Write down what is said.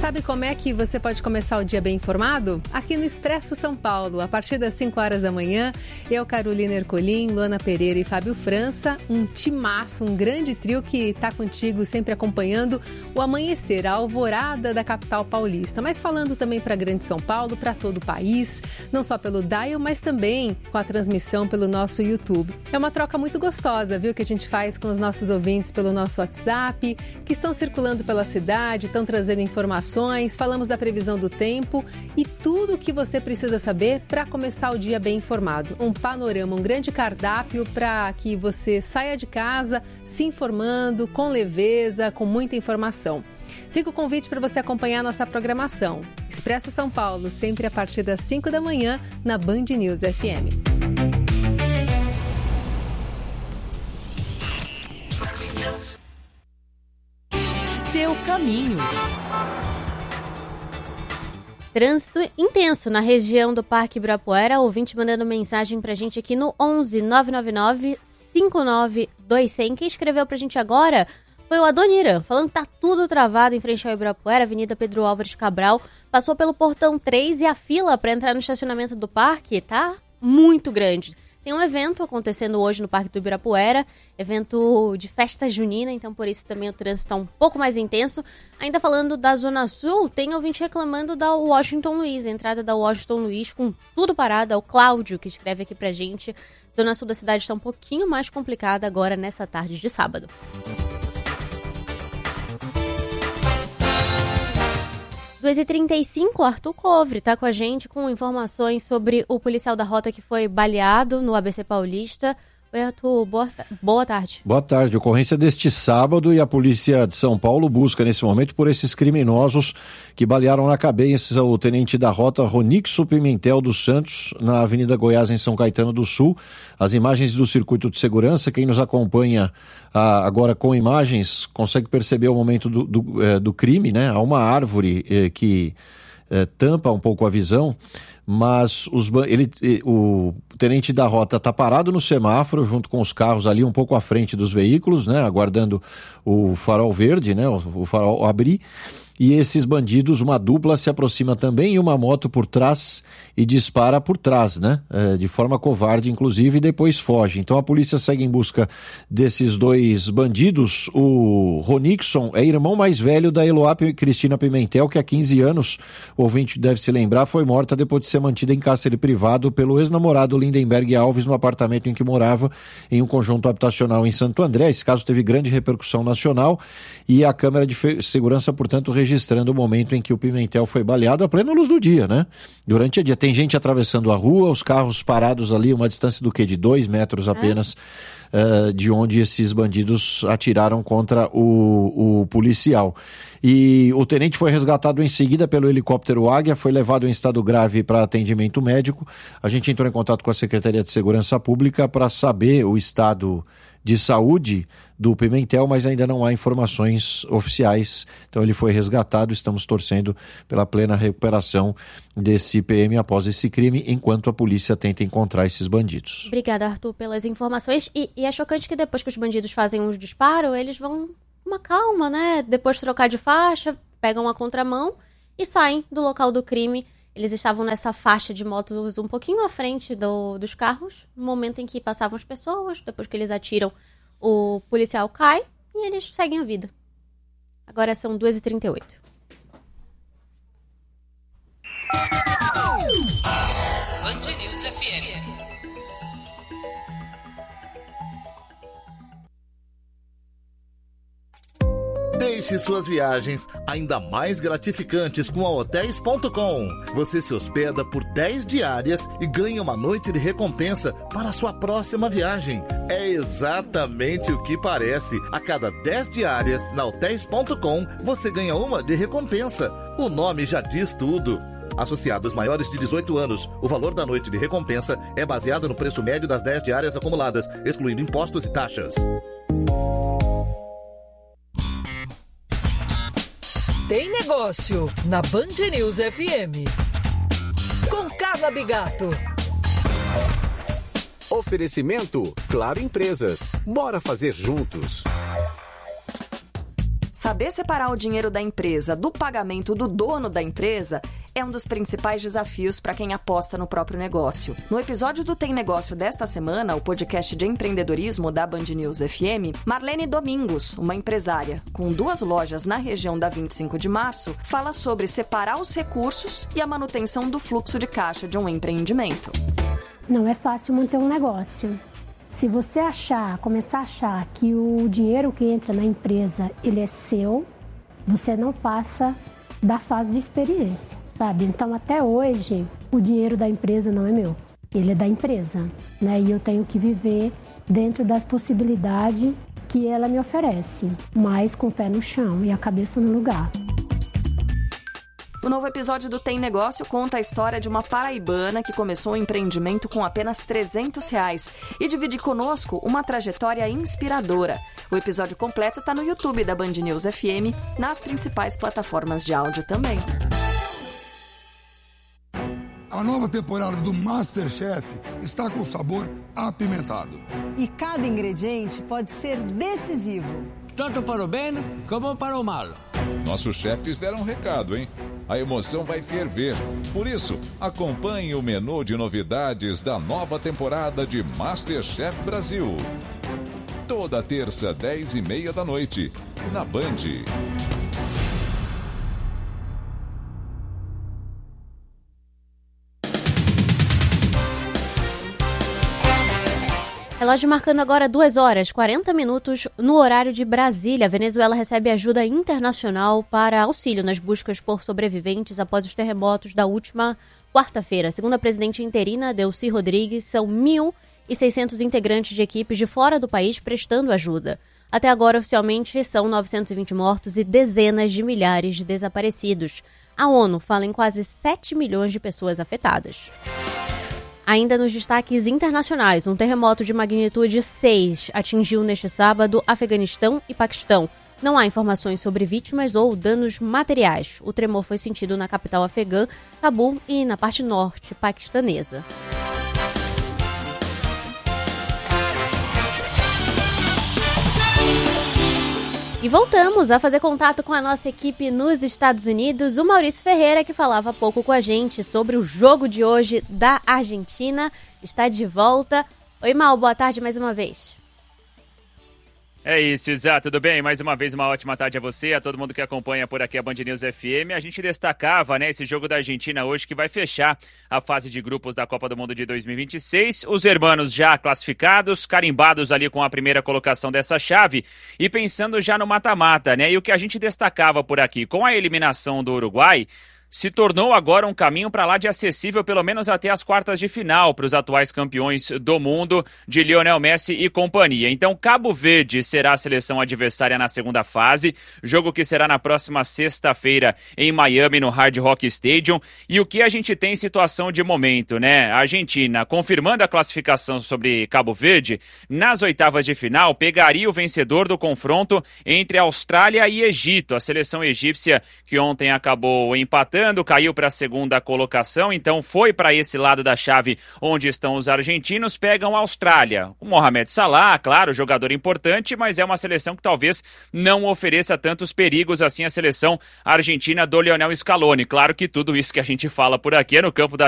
sabe como é que você pode começar o dia bem informado? Aqui no Expresso São Paulo, a partir das 5 horas da manhã, eu, Carolina Ercolim, Luana Pereira e Fábio França, um timaço, um grande trio que está contigo sempre acompanhando o amanhecer, a alvorada da capital paulista. Mas falando também para a Grande São Paulo, para todo o país, não só pelo dial, mas também com a transmissão pelo nosso YouTube. É uma troca muito gostosa, viu, que a gente faz com os nossos ouvintes pelo nosso WhatsApp, que estão circulando pela cidade, estão trazendo informações, falamos da previsão do tempo e tudo o que você precisa saber para começar o dia bem informado. Um panorama, um grande cardápio para que você saia de casa se informando com leveza, com muita informação. Fica o convite para você acompanhar nossa programação. Expresso São Paulo, sempre a partir das 5 da manhã, na Band News FM. Seu caminho. Trânsito intenso na região do Parque Ibirapuera. Ouvinte mandando mensagem pra gente aqui no 11 999 59200. Quem escreveu pra gente agora foi o Adoniran, falando que tá tudo travado em frente ao Ibirapuera, Avenida Pedro Álvares Cabral. Passou pelo portão 3 e a fila para entrar no estacionamento do parque tá muito grande. Tem um evento acontecendo hoje no Parque do Ibirapuera, evento de festa junina, então por isso também o trânsito está um pouco mais intenso. Ainda falando da Zona Sul, tem ouvinte reclamando da Washington Luiz, a entrada da Washington Luiz com tudo parado. É o Cláudio que escreve aqui pra gente. Zona Sul da cidade está um pouquinho mais complicada agora nessa tarde de sábado. 2h35, Arthur Covre está com a gente com informações sobre o policial da rota que foi baleado no ABC Paulista. Oi, Arthur, boa tarde. Boa tarde. Ocorrência deste sábado e a Polícia de São Paulo busca nesse momento por esses criminosos que balearam na cabeça o tenente da rota Ronixo Pimentel dos Santos na Avenida Goiás, em São Caetano do Sul. As imagens do circuito de segurança, quem nos acompanha agora com imagens consegue perceber o momento do crime, né? Há uma árvore que tampa um pouco a visão, mas o tenente da rota está parado no semáforo junto com os carros ali um pouco à frente dos veículos, né, aguardando o farol verde, né, o farol abrir. E esses bandidos, uma dupla, se aproxima também e uma moto por trás e dispara por trás, né? De forma covarde, inclusive, e depois foge. Então a polícia segue em busca desses dois bandidos. O Ronixon é irmão mais velho da Eloá Cristina Pimentel, que há 15 anos, o ouvinte deve se lembrar, foi morta depois de ser mantida em cárcere privado pelo ex-namorado Lindenberg Alves no apartamento em que morava em um conjunto habitacional em Santo André. Esse caso teve grande repercussão nacional e a Câmara de Segurança, portanto, registrando o momento em que o Pimentel foi baleado à plena luz do dia, né? Durante o dia. Tem gente atravessando a rua, os carros parados ali, uma distância do quê? De 2 metros apenas de onde esses bandidos atiraram contra o policial. E o tenente foi resgatado em seguida pelo helicóptero Águia, foi levado em estado grave para atendimento médico. A gente entrou em contato com a Secretaria de Segurança Pública para saber o estado de saúde do Pimentel, mas ainda não há informações oficiais. Então ele foi resgatado, estamos torcendo pela plena recuperação desse PM após esse crime, enquanto a polícia tenta encontrar esses bandidos. Obrigada, Arthur, pelas informações. E é chocante que depois que os bandidos fazem um disparo, eles vão com uma calma, né? Depois de trocar de faixa, pegam a contramão e saem do local do crime. Eles estavam nessa faixa de motos um pouquinho à frente dos carros, no momento em que passavam as pessoas. Depois que eles atiram, o policial cai e eles seguem a vida. Agora são 2h38. Band News FM. Deixe suas viagens ainda mais gratificantes com a Hotels.com. Você se hospeda por 10 diárias e ganha uma noite de recompensa para a sua próxima viagem. É exatamente o que parece. A cada 10 diárias na Hotels.com, você ganha uma de recompensa. O nome já diz tudo. Associados maiores de 18 anos, o valor da noite de recompensa é baseado no preço médio das 10 diárias acumuladas, excluindo impostos e taxas. Tem negócio na Band News FM. Com Carla Bigato. Oferecimento Claro Empresas. Bora fazer juntos. Saber separar o dinheiro da empresa do pagamento do dono da empresa é um dos principais desafios para quem aposta no próprio negócio. No episódio do Tem Negócio desta semana, o podcast de empreendedorismo da Band News FM, Marlene Domingos, uma empresária com 2 lojas na região da 25 de março, fala sobre separar os recursos e a manutenção do fluxo de caixa de um empreendimento. Não é fácil manter um negócio. Se você começar a achar que o dinheiro que entra na empresa, ele é seu, você não passa da fase de experiência, sabe? Então, até hoje, o dinheiro da empresa não é meu. Ele é da empresa, né? E eu tenho que viver dentro das possibilidades que ela me oferece, mas com o pé no chão e a cabeça no lugar. O novo episódio do Tem Negócio conta a história de uma paraibana que começou um empreendimento com apenas R$300 e divide conosco uma trajetória inspiradora. O episódio completo está no YouTube da Band News FM, nas principais plataformas de áudio também. A nova temporada do MasterChef está com sabor apimentado. E cada ingrediente pode ser decisivo. Tanto para o bem como para o mal. Nossos chefes deram um recado, hein? A emoção vai ferver. Por isso, acompanhe o menu de novidades da nova temporada de MasterChef Brasil. Toda terça, 10h30 da noite, na Band. Relógio marcando agora 2h40 no horário de Brasília. A Venezuela recebe ajuda internacional para auxílio nas buscas por sobreviventes após os terremotos da última quarta-feira. Segundo a presidente interina, Delcy Rodrigues, são 1.600 integrantes de equipes de fora do país prestando ajuda. Até agora, oficialmente, são 920 mortos e dezenas de milhares de desaparecidos. A ONU fala em quase 7 milhões de pessoas afetadas. Ainda nos destaques internacionais, um terremoto de magnitude 6 atingiu neste sábado Afeganistão e Paquistão. Não há informações sobre vítimas ou danos materiais. O tremor foi sentido na capital afegã, Cabul, e na parte norte paquistanesa. E voltamos a fazer contato com a nossa equipe nos Estados Unidos, o Maurício Ferreira, que falava há pouco com a gente sobre o jogo de hoje da Argentina, está de volta. Oi, Mau, boa tarde mais uma vez. É isso, Zá, tudo bem? Mais uma vez, uma ótima tarde a você, a todo mundo que acompanha por aqui a Band News FM. A gente destacava, esse jogo da Argentina hoje que vai fechar a fase de grupos da Copa do Mundo de 2026. Os hermanos já classificados, carimbados ali com a primeira colocação dessa chave e pensando já no mata-mata, E o que a gente destacava por aqui, com a eliminação do Uruguai, se tornou agora um caminho para lá de acessível pelo menos até as quartas de final para os atuais campeões do mundo de Lionel Messi e companhia. Então Cabo Verde será a seleção adversária na segunda fase, jogo que será na próxima sexta-feira em Miami, no Hard Rock Stadium. E o que a gente tem em situação de momento, A Argentina, confirmando a classificação sobre Cabo Verde, nas oitavas de final pegaria o vencedor do confronto entre Austrália e Egito. A seleção egípcia que ontem acabou empatando, caiu para a segunda colocação, então foi para esse lado da chave onde estão os argentinos, pegam a Austrália. O Mohamed Salah, claro, jogador importante, mas é uma seleção que talvez não ofereça tantos perigos assim a seleção argentina do Lionel Scaloni. Claro que tudo isso que a gente fala por aqui é no campo da